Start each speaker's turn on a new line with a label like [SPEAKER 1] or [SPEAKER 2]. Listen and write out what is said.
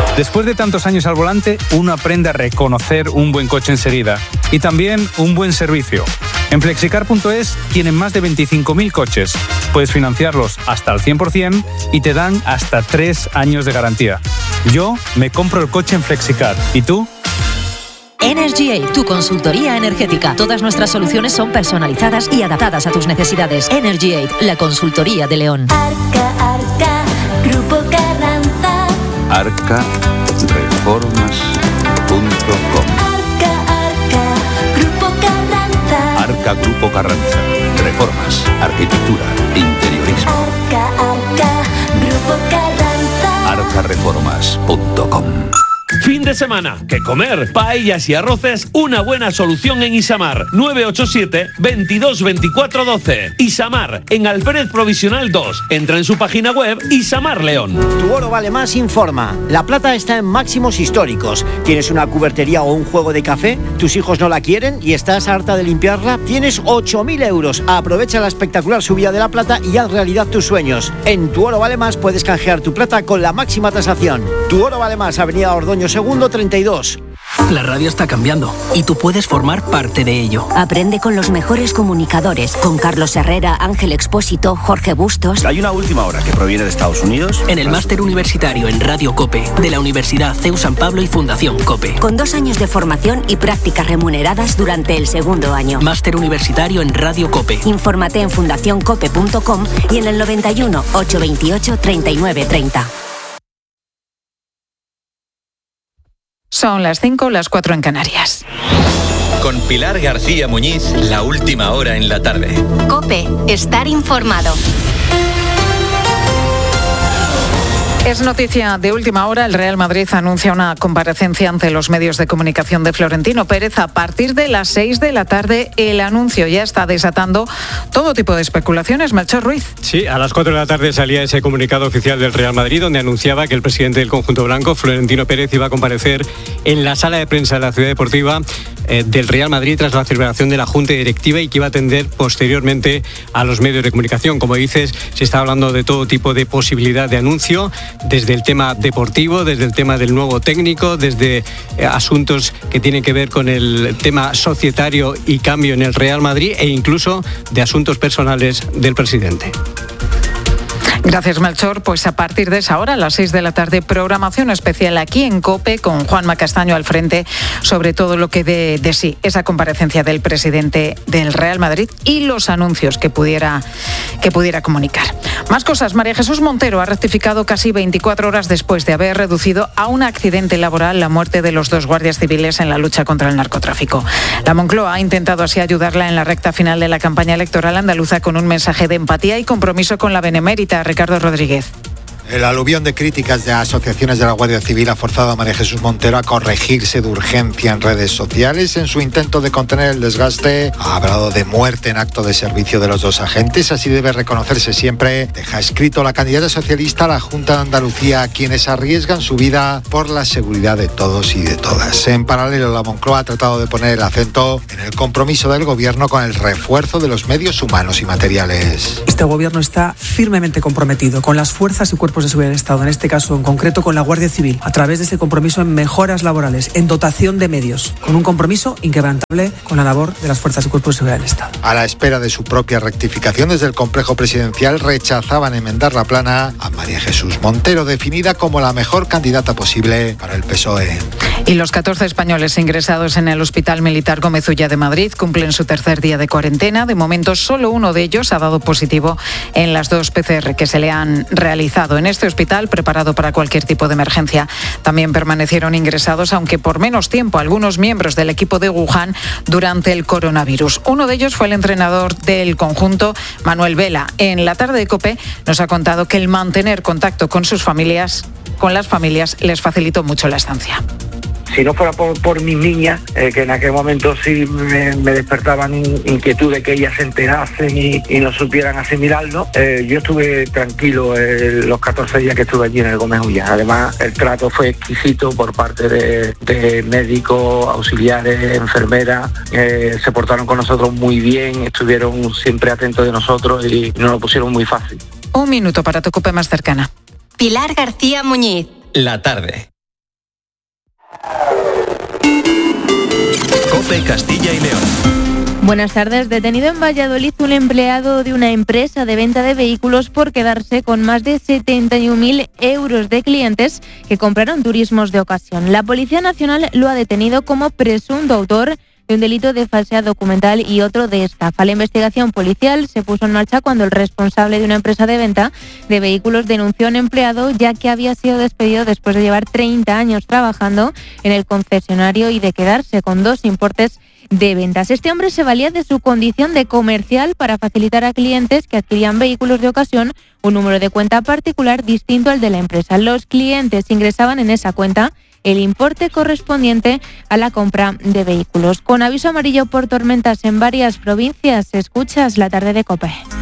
[SPEAKER 1] Después de tantos años al volante, uno aprende a reconocer un buen coche enseguida y también un buen servicio. En Flexicar.es tienen más de 25.000 coches. Puedes financiarlos hasta al 100% y te dan hasta 3 años de garantía. Yo me compro el coche en Flexicar. ¿Y tú?
[SPEAKER 2] Energy Aid, tu consultoría energética. Todas nuestras soluciones son personalizadas y adaptadas a tus necesidades. Energy Aid, la consultoría de León.
[SPEAKER 3] Arca, Grupo Carranza.
[SPEAKER 4] Arcareformas.com.
[SPEAKER 3] Arca, Grupo Carranza.
[SPEAKER 4] Arca Grupo Carranza. Reformas, arquitectura, interiorismo.
[SPEAKER 3] Arca, Grupo Carranza.
[SPEAKER 4] Arcareformas.com.
[SPEAKER 5] Fin de semana, ¿qué comer? Paellas y arroces, una buena solución en Isamar. 987 22 24 12. Isamar, en Alférez Provisional 2. Entra en su página web Isamar León.
[SPEAKER 6] Tu oro vale más informa. La plata está en máximos históricos. ¿Tienes una cubertería o un juego de café? ¿Tus hijos no la quieren y estás harta de limpiarla? Tienes 8.000 euros. Aprovecha la espectacular subida de la plata y haz realidad tus sueños. En Tu Oro Vale Más puedes canjear tu plata con la máxima tasación. Tu Oro Vale Más, Avenida Ordoño Segundo 32.
[SPEAKER 7] La radio está cambiando y tú puedes formar parte de ello.
[SPEAKER 8] Aprende con los mejores comunicadores, con Carlos Herrera, Ángel Expósito, Jorge Bustos.
[SPEAKER 9] Hay una última hora que proviene de Estados Unidos.
[SPEAKER 7] En el máster universitario en Radio COPE de la Universidad CEU San Pablo y Fundación COPE.
[SPEAKER 8] Con 2 años de formación y prácticas remuneradas durante el segundo año.
[SPEAKER 7] Máster universitario en Radio COPE.
[SPEAKER 8] Infórmate en fundacioncope.com y en el 91 828 39 30.
[SPEAKER 10] Son las 5, las 4 en Canarias.
[SPEAKER 11] Con Pilar García Muñiz, la última hora en la tarde.
[SPEAKER 12] COPE, estar informado.
[SPEAKER 10] Es noticia de última hora. El Real Madrid anuncia una comparecencia ante los medios de comunicación de Florentino Pérez a partir de las 6 de la tarde. El anuncio ya está desatando todo tipo de especulaciones. Melchor Ruiz.
[SPEAKER 13] Sí, a las 4 de la tarde salía ese comunicado oficial del Real Madrid donde anunciaba que el presidente del conjunto blanco, Florentino Pérez, iba a comparecer en la sala de prensa de la Ciudad Deportiva del Real Madrid tras la celebración de la Junta Directiva y que iba a atender posteriormente a los medios de comunicación. Como dices, se está hablando de todo tipo de posibilidad de anuncio, desde el tema deportivo, desde el tema del nuevo técnico, desde asuntos que tienen que ver con el tema societario y cambio en el Real Madrid e incluso de asuntos personales del presidente.
[SPEAKER 10] Gracias, Melchor. Pues a partir de esa hora, a las 6 de la tarde, programación especial aquí en COPE con Juanma Castaño al frente sobre todo lo que dé de sí esa comparecencia del presidente del Real Madrid y los anuncios que pudiera comunicar. Más cosas. María Jesús Montero ha rectificado casi 24 horas después de haber reducido a un accidente laboral la muerte de los 2 guardias civiles en la lucha contra el narcotráfico. La Moncloa ha intentado así ayudarla en la recta final de la campaña electoral andaluza con un mensaje de empatía y compromiso con la benemérita. Ricardo Rodríguez.
[SPEAKER 14] El aluvión de críticas de asociaciones de la Guardia Civil ha forzado a María Jesús Montero a corregirse de urgencia en redes sociales. En su intento de contener el desgaste, ha hablado de muerte en acto de servicio de los 2 agentes. Así debe reconocerse siempre, deja escrito la candidata socialista a la Junta de Andalucía, a quienes arriesgan su vida por la seguridad de todos y de todas. En paralelo, la Moncloa ha tratado de poner el acento en el compromiso del Gobierno con el refuerzo de los medios humanos y materiales.
[SPEAKER 15] Este Gobierno está firmemente comprometido con las fuerzas y cuerpos de seguridad del Estado, en este caso en concreto con la Guardia Civil, a través de ese compromiso en mejoras laborales, en dotación de medios, con un compromiso inquebrantable con la labor de las fuerzas y cuerpos de seguridad del Estado.
[SPEAKER 14] A la espera de su propia rectificación, desde el complejo presidencial rechazaban enmendar la plana a María Jesús Montero, definida como la mejor candidata posible para el PSOE.
[SPEAKER 10] Y los 14 españoles ingresados en el Hospital Militar Gómez Ulla de Madrid cumplen su tercer día de cuarentena. De momento, solo uno de ellos ha dado positivo en las 2 PCR que se le han realizado. En este hospital, preparado para cualquier tipo de emergencia, también permanecieron ingresados, aunque por menos tiempo, algunos miembros del equipo de Wuhan durante el coronavirus. Uno de ellos fue el entrenador del conjunto, Manuel Vela. En la tarde de COPE nos ha contado que el mantener contacto con las familias, les facilitó mucho la estancia.
[SPEAKER 16] Si no fuera por mis niñas, que en aquel momento sí me despertaban inquietud de que ellas se enterasen y no supieran asimilarlo, yo estuve tranquilo los 14 días que estuve allí en el Gómez Ulla. Además, el trato fue exquisito por parte de médicos, auxiliares, enfermeras. Se portaron con nosotros muy bien, estuvieron siempre atentos de nosotros y nos lo pusieron muy fácil.
[SPEAKER 10] 1 minuto para tu COPE más cercana.
[SPEAKER 12] Pilar García Muñiz.
[SPEAKER 11] La tarde. COPE Castilla y León.
[SPEAKER 17] Buenas tardes. Detenido en Valladolid un empleado de una empresa de venta de vehículos por quedarse con más de 71.000 euros de clientes que compraron turismos de ocasión. La Policía Nacional lo ha detenido como presunto autor de un delito de falsedad documental y otro de estafa. La investigación policial se puso en marcha cuando el responsable de una empresa de venta de vehículos denunció a un empleado, ya que había sido despedido después de llevar 30 años trabajando en el concesionario y de quedarse con 2 importes de ventas. Este hombre se valía de su condición de comercial para facilitar a clientes que adquirían vehículos de ocasión un número de cuenta particular distinto al de la empresa. Los clientes ingresaban en esa cuenta el importe correspondiente a la compra de vehículos. Con aviso amarillo por tormentas en varias provincias, escuchas la tarde de COPE.